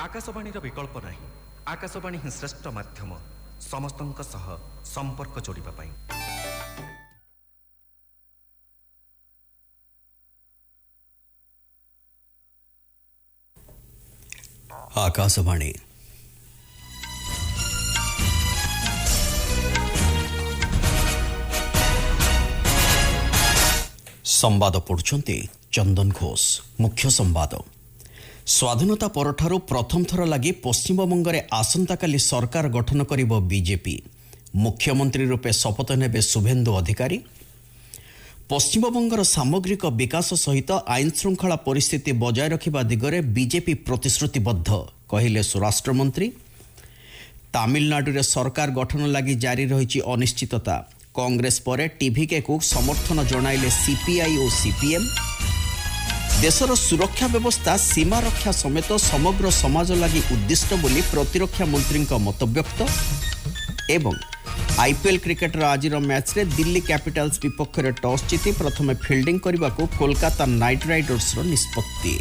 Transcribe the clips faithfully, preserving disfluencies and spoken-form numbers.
आकाशवाणी विकल्प नहीं। आकाशवाणी ही श्रेष्ठ माध्यम समस्तंक सह संपर्क जोड़िबा पाई। आकाशवाणी संवाद पढ़ुछंती चंदन घोष। मुख्य संवाद। स्वाधीनता परठारु प्रथम थर लगी पश्चिमबंग में आसंता काली सरकार गठन करिबो बीजेपी। मुख्यमंत्री रूपे शपथ नेबे शुभेन्दु अधिकारी। पश्चिमबंगर सामग्रिक विकास सहित आईन श्रृंखला परिस्थिति बजाय रखिबा दिगरे बीजेपी प्रतिश्रुतिबद्ध कहिले स्वराष्ट्र मंत्री। तमिलनाडु रे सरकार गठन लगी जारी रही अनिश्चितता। कांग्रेस पर टीवीके को समर्थन जणाइले सीपीआई और सीपीएम। देशर सुरक्षा व्यवस्था सीमा रक्षा समेत समग्र समाज लगी उद्दिष्ट बोली प्रतिरक्षा मंत्री मतव्यक्त। एवं आईपीएल क्रिकेटर आज मैच रे दिल्ली कैपिटल्स विपक्ष में टॉस जीति प्रथम फील्डिंग करने को कोलकाता नाइट राइडर्स निष्पत्ति।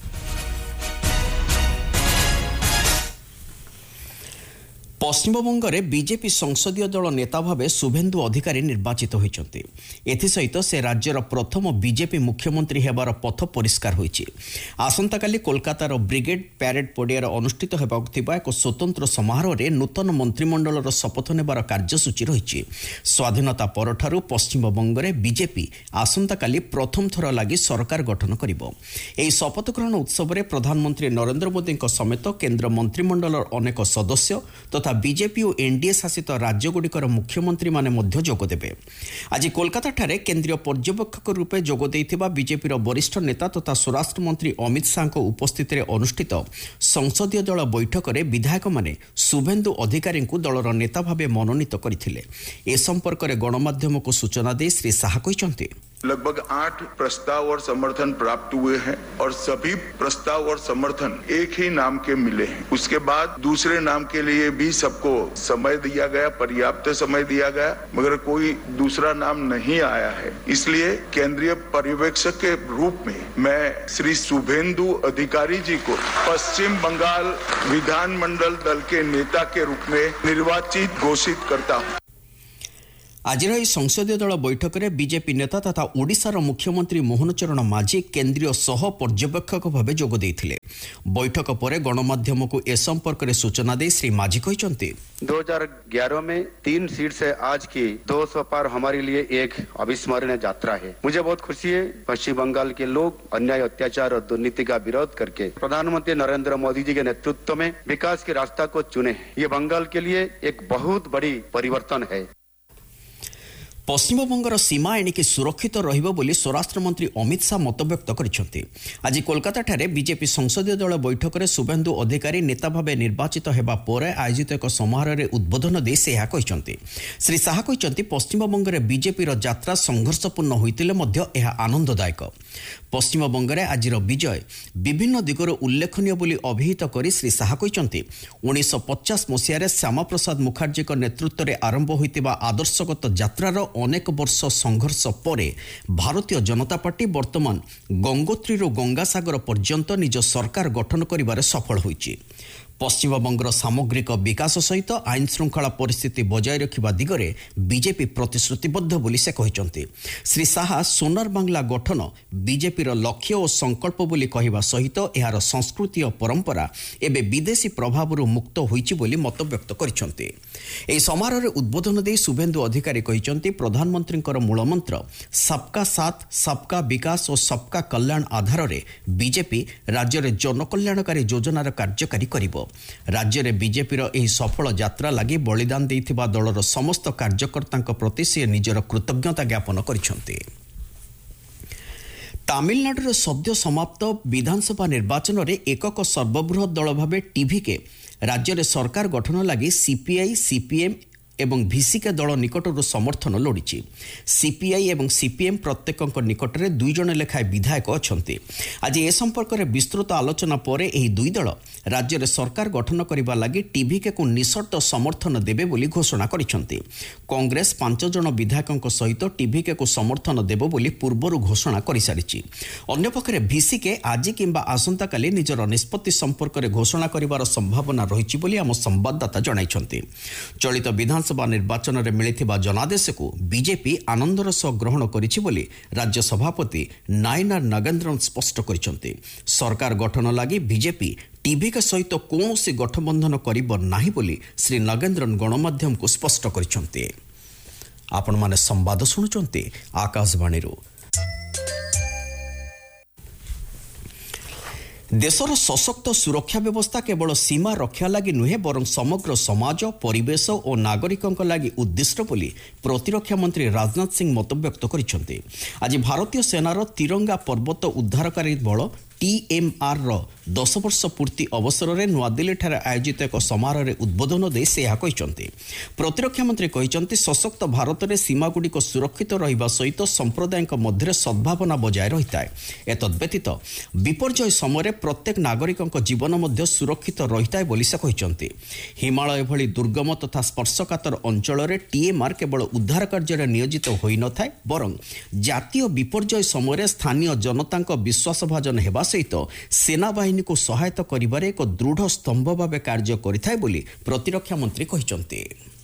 पश्चिमबंग में बीजेपी संसदीय दल नेता भाव शुभेन्दु अधिकारी निर्वाचित होइछन्ति। एथिसहित से राज्यर प्रथम बीजेपी मुख्यमंत्री हेबार पथ परिष्कार होइछि। आसंताकाली कोलकातार ब्रिगेड प्यारेड पड़ियार अनुष्ठित हेबाकु थिबा एक स्वतंत्र समारोह रे नूतन मंत्रिमंडलर शपथ नेबार कार्यसूची रहिछि। स्वाधीनता परठारु पश्चिमबंग में बीजेपी आसंताकाली प्रथम थर लागि सरकार गठन करिबो। एही शपथ ग्रहण उत्सव में प्रधानमंत्री नरेंद्र मोदी समेत केंद्र मंत्रिमंडलर अनेक सदस्य तथा बीजेपी और एनडीए शासित राज्यगुड़िकर मुख्यमंत्री माने मध्य जोग देबे। आज कोलकाता ठारे केंद्रीय पर्यवेक्षक रूपे जोग देइथिबा बीजेपी वरिष्ठ नेता तथा स्वराष्ट्र मंत्री अमित शाह उपस्थित रे अनुष्ठित संसदीय दल बैठक में विधायक माने शुभेन्दु अधिकारी को दलर नेता भावे मनोनीत करथिले। ए संपर्क में गणमाध्यम को सूचना दे श्री शाह कहिसंति लगभग आठ प्रस्ताव और समर्थन प्राप्त हुए हैं और सभी प्रस्ताव और समर्थन एक ही नाम के मिले हैं। उसके बाद दूसरे नाम के लिए भी सबको समय दिया गया, पर्याप्त समय दिया गया, मगर कोई दूसरा नाम नहीं आया है। इसलिए केंद्रीय पर्यवेक्षक के रूप में मैं श्री शुभेन्दु अधिकारी जी को पश्चिम बंगाल विधानमंडल दल के नेता के रूप में निर्वाचित घोषित करता हूँ। आज संसदीय दल बैठक में बीजेपी नेता तथा ओडिशार मुख्यमंत्री मोहन चरण माझी केंद्रीय सह पर्यवेक्षक भाव जोग देइथिले। बैठक पर गणमाध्यम को ए संपर्क में सूचना दे श्री माझी कहिसंति दो हज़ार ग्यारह में तीन सीट से आज की दो सौ पार हमारे लिए एक अविस्मरणीय यात्रा है। मुझे बहुत खुशी है पश्चिम बंगाल के लोग अन्याय, अत्याचार और दुर्नीति का विरोध करके प्रधानमंत्री नरेंद्र मोदी जी के नेतृत्व में विकास के रास्ता को चुने। ये बंगाल के लिए एक बहुत बड़ी परिवर्तन है। पश्चिमबंगर सीमा एणिकी सुरक्षित रहिबो बोली स्वराष्ट्र मंत्री अमित शाह मतव्यक्त करिसेंति। आज कोलकाता ठारे बीजेपी संसदीय दल बैठक में शुभेन्दु अधिकारी नेता भावे निर्वाचित हेबा परे आयोजित एक समारोह में उद्बोधन दे से कहिसंति। श्री शाह कहिसंति पश्चिमबंग में बीजेपी यात्रा संघर्षपूर्ण होइतिले मध्य एहा आनंददायक। पश्चिमबंग में आज विजय विभिन्न दिगर उल्लेखनीय बोली अभिहित करी श्री शाह कहिसंति उन्नीस पचास मसीह श्यामा प्रसाद मुखर्जी नेतृत्व में आरंभ होइतिबा आदर्शगत यात्रार अनेक वर्ष संघर्ष परे भारतीय जनता पार्टी वर्तमान गंगोत्री गंगासागर पर्यंत निज सरकार गठन करिबारे सफल होइछि। पश्चिमबंगर सामग्रिक विकास सहित आईन श्रृंखला परिस्थिति बजाय रखिबा दिगरे बीजेपी प्रतिश्रुतिबद्ध बोली से कहिसंति। श्री शाह सोनार बांग्ला गठन बीजेपी लक्ष्य और संकल्प बोली कहिबा सहित एहार संस्कृति और परंपरा एबे विदेशी प्रभावरु मुक्त होइछि बोली मतव्यक्त करिसंति। एही समारोह रे उद्बोधन दे शुभेन्दु अधिकारी कहिसंति प्रधानमंत्रीकर मूलमंत्र सबका साथ सबका विकास और सबका कल्याण आधार रे बीजेपी राज्य रे जनकल्याणकारी योजनार कार्यकारी करिबो। राज्य में बीजेपी एही सफल यात्रा लगी बलिदान देइथिबा दलर समस्त कार्यकर्तांक प्रति से निजर कृतज्ञता ज्ञापन करिसंति। तमिलनाडु सद्य समाप्त विधानसभा निर्वाचन में एकक सर्वबृहत दल भाव टीवीके राज्य में सरकार गठन लगी सीपीआई, सीपीएम ଏବଂ ଭିସିକେ ଦଳ ନିକଟରୁ ସମର୍ଥନ ଲୋଡ଼ିଛି। ସିପିଆଇ ଏବଂ ସିପିଏମ୍ ପ୍ରତ୍ୟେକଙ୍କ ନିକଟରେ ଦୁଇ ଜଣ ଲେଖାଏଁ ବିଧାୟକ ଅଛନ୍ତି। ଆଜି ଏ ସମ୍ପର୍କରେ ବିସ୍ତୃତ ଆଲୋଚନା ପରେ ଏହି ଦୁଇ ଦଳ ରାଜ୍ୟରେ ସରକାର ଗଠନ କରିବା ଲାଗି ଟିଭିକେକୁ ନିଃସର୍ତ୍ତ ସମର୍ଥନ ଦେବେ ବୋଲି ଘୋଷଣା କରିଛନ୍ତି। କଂଗ୍ରେସ ପାଞ୍ଚ ଜଣ ବିଧାୟକଙ୍କ ସହିତ ଟିଭିକେକୁ ସମର୍ଥନ ଦେବ ବୋଲି ପୂର୍ବରୁ ଘୋଷଣା କରିସାରିଛି। ଅନ୍ୟପକ୍ଷରେ ଭିସିକେ ଆଜି କିମ୍ବା ଆସନ୍ତାକାଲି ନିଜର ନିଷ୍ପତ୍ତି ସମ୍ପର୍କରେ ଘୋଷଣା କରିବାର ସମ୍ଭାବନା ରହିଛି ବୋଲି ଆମ ସମ୍ବାଦଦାତା ଜଣାଇଛନ୍ତି। ଚଳିତ ବିଧାନସଭା ନିର୍ବାଚନରେ ମିଳିଥିବା ଜନାଦେଶକୁ ବିଜେପି ଆନନ୍ଦର ସହ ଗ୍ରହଣ କରିଛି ବୋଲି ରାଜ୍ୟ ସଭାପତି ନାଇନାର ନାଗେନ୍ଦ୍ରନ ସ୍ପଷ୍ଟ କରିଛନ୍ତି। ସରକାର ଗଠନ ଲାଗି ବିଜେପି ଟିଭିକେ ସହିତ କୌଣସି ଗଠବନ୍ଧନ କରିବ ନାହିଁ ବୋଲି ଶ୍ରୀ ନଗେନ୍ଦ୍ରନ ଗଣମାଧ୍ୟମକୁ ସ୍ପଷ୍ଟ କରିଛନ୍ତି। ଆପଣମାନେ ସମ୍ବାଦ ଶୁଣୁଛନ୍ତି ଆକାଶବାଣୀରୁ। ଦେଶର ସଶକ୍ତ ସୁରକ୍ଷା ବ୍ୟବସ୍ଥା କେବଳ ସୀମା ରକ୍ଷା ଲାଗି ନୁହେଁ ବରଂ ସମଗ୍ର ସମାଜ, ପରିବେଶ ଓ ନାଗରିକଙ୍କ ଲାଗି ଉଦ୍ଦିଷ୍ଟ ବୋଲି ପ୍ରତିରକ୍ଷା ମନ୍ତ୍ରୀ ରାଜନାଥ ସିଂ ମତବ୍ୟକ୍ତ କରିଛନ୍ତି। ଆଜି ଭାରତୀୟ ସେନାର ତିରଙ୍ଗା ପର୍ବତ ଉଦ୍ଧାରକାରୀ ବଳ ଟିଏମ୍ଆର୍ର ଦଶ ବର୍ଷ ପୂର୍ତ୍ତି ଅବସରରେ ନୂଆଦିଲ୍ଲୀଠାରେ ଆୟୋଜିତ ଏକ ସମାରୋହରେ ଉଦ୍ବୋଧନ ଦେଇ ସେ ଏହା କହିଛନ୍ତି। ପ୍ରତିରକ୍ଷା ମନ୍ତ୍ରୀ କହିଛନ୍ତି, ସଶକ୍ତ ଭାରତରେ ସୀମାଗୁଡ଼ିକ ସୁରକ୍ଷିତ ରହିବା ସହିତ ସମ୍ପ୍ରଦାୟଙ୍କ ମଧ୍ୟରେ ସଦ୍ଭାବନା ବଜାୟ ରହିଥାଏ। ଏତଦ୍ବ୍ୟତୀତ ବିପର୍ଯ୍ୟୟ ସମୟରେ ପ୍ରତ୍ୟେକ ନାଗରିକଙ୍କ ଜୀବନ ମଧ୍ୟ ସୁରକ୍ଷିତ ରହିଥାଏ ବୋଲି ସେ କହିଛନ୍ତି। ହିମାଳୟ ଭଳି ଦୁର୍ଗମ ତଥା ସ୍ପର୍ଶକାତର ଅଞ୍ଚଳରେ ଟିଏମ୍ଆର୍ କେବଳ ଉଦ୍ଧାର କାର୍ଯ୍ୟରେ ନିୟୋଜିତ ହୋଇନଥାଏ ବରଂ ଜାତୀୟ ବିପର୍ଯ୍ୟୟ ସମୟରେ ସ୍ଥାନୀୟ ଜନତାଙ୍କ ବିଶ୍ୱାସଭାଜନ ହେବା ସହିତ ସେନାବାହିନୀକୁ ସହାୟତା କରିବାରେ ଏକ ଦୃଢ଼ ସ୍ତମ୍ଭ ଭାବେ କାର୍ଯ୍ୟ କରିଥାଏ ବୋଲି ପ୍ରତିରକ୍ଷା ମନ୍ତ୍ରୀ କହିଛନ୍ତି।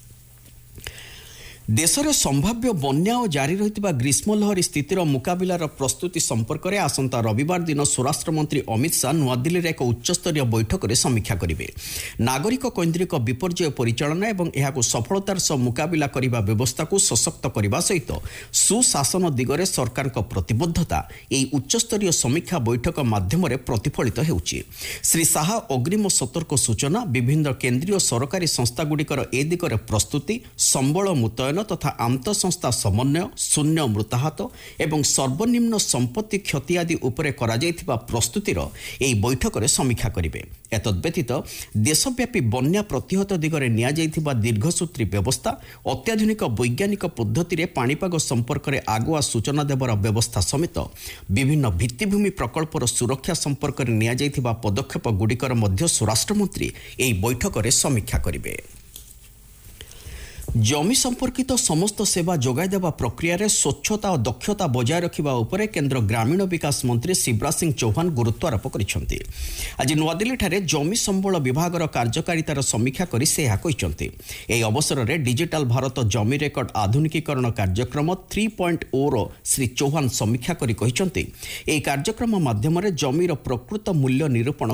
ଦେଶରେ ସମ୍ଭାବ୍ୟ ବନ୍ୟା ଓ ଜାରି ରହିଥିବା ଗ୍ରୀଷ୍ମଲହରୀ ସ୍ଥିତିର ମୁକାବିଲାର ପ୍ରସ୍ତୁତି ସମ୍ପର୍କରେ ଆସନ୍ତା ରବିବାର ଦିନ ସ୍ୱରାଷ୍ଟ୍ରମନ୍ତ୍ରୀ ଅମିତ ଶାହା ନୂଆଦିଲ୍ଲୀରେ ଏକ ଉଚ୍ଚସ୍ତରୀୟ ବୈଠକରେ ସମୀକ୍ଷା କରିବେ। ନାଗରିକ କୈନ୍ଦ୍ରିକ ବିପର୍ଯ୍ୟୟ ପରିଚାଳନା ଏବଂ ଏହାକୁ ସଫଳତାର ସହ ମୁକାବିଲା କରିବା ବ୍ୟବସ୍ଥାକୁ ସଶକ୍ତ କରିବା ସହିତ ସୁଶାସନ ଦିଗରେ ସରକାରଙ୍କ ପ୍ରତିବଦ୍ଧତା ଏହି ଉଚ୍ଚସ୍ତରୀୟ ସମୀକ୍ଷା ବୈଠକ ମାଧ୍ୟମରେ ପ୍ରତିଫଳିତ ହେଉଛି। ଶ୍ରୀ ଶାହା ଅଗ୍ରିମ ସତର୍କ ସୂଚନା, ବିଭିନ୍ନ କେନ୍ଦ୍ରୀୟ ସରକାରୀ ସଂସ୍ଥାଗୁଡ଼ିକର ଏ ଦିଗରେ ପ୍ରସ୍ତୁତି, ସମ୍ବଳ ମୁତୟନ ତଥା ଆନ୍ତଃସଂସ୍ଥା ସମନ୍ୱୟ, ଶୂନ୍ୟ ମୃତାହତ ଏବଂ ସର୍ବନିମ୍ନ ସମ୍ପତ୍ତି କ୍ଷତି ଆଦି ଉପରେ କରାଯାଇଥିବା ପ୍ରସ୍ତୁତିର ଏହି ବୈଠକରେ ସମୀକ୍ଷା କରିବେ। ଏତଦ୍ବ୍ୟତୀତ ଦେଶବ୍ୟାପୀ ବନ୍ୟା ପ୍ରତିହତ ଦିଗରେ ନିଆଯାଇଥିବା ଦୀର୍ଘସୂତ୍ରୀ ବ୍ୟବସ୍ଥା, ଅତ୍ୟାଧୁନିକ ବୈଜ୍ଞାନିକ ପଦ୍ଧତିରେ ପାଣିପାଗ ସମ୍ପର୍କରେ ଆଗୁଆ ସୂଚନା ଦେବାର ବ୍ୟବସ୍ଥା ସମେତ ବିଭିନ୍ନ ଭିତ୍ତିଭୂମି ପ୍ରକଳ୍ପର ସୁରକ୍ଷା ସମ୍ପର୍କରେ ନିଆଯାଇଥିବା ପଦକ୍ଷେପଗୁଡ଼ିକର ମଧ୍ୟ ସ୍ୱରାଷ୍ଟ୍ରମନ୍ତ୍ରୀ ଏହି ବୈଠକରେ ସମୀକ୍ଷା କରିବେ। ଜମି ସମ୍ପର୍କିତ ସମସ୍ତ ସେବା ଯୋଗାଇ ଦେବା ପ୍ରକ୍ରିୟାରେ ସ୍ୱଚ୍ଛତା ଓ ଦକ୍ଷତା ବଜାୟ ରଖିବା ଉପରେ କେନ୍ଦ୍ର ଗ୍ରାମୀଣ ବିକାଶ ମନ୍ତ୍ରୀ ଶିବରାଜ ସିଂ ଚୌହାନ ଗୁରୁତ୍ୱାରୋପ କରିଛନ୍ତି। ଆଜି ନୂଆଦିଲ୍ଲୀଠାରେ ଜମି ସମ୍ବଳ ବିଭାଗର କାର୍ଯ୍ୟକାରିତାର ସମୀକ୍ଷା କରି ସେ ଏହା କହିଛନ୍ତି। ଏହି ଅବସରରେ ଡିଜିଟାଲ ଭାରତ ଜମି ରେକର୍ଡ ଆଧୁନିକୀକରଣ କାର୍ଯ୍ୟକ୍ରମ ଥ୍ରୀ ପଏଣ୍ଟ ଓର ଶ୍ରୀ ଚୌହାନ ସମୀକ୍ଷା କରି କହିଛନ୍ତି, ଏହି କାର୍ଯ୍ୟକ୍ରମ ମାଧ୍ୟମରେ ଜମିର ପ୍ରକୃତ ମୂଲ୍ୟ ନିରୂପଣ